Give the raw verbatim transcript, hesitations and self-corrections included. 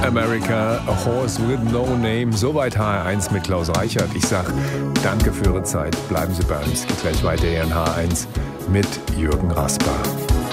America, A Horse with No Name. Soweit H R eins mit Klaus Reichert. Ich sag danke für Ihre Zeit. Bleiben Sie bei uns. Geht gleich weiter hier in H R eins mit Jürgen Rasper.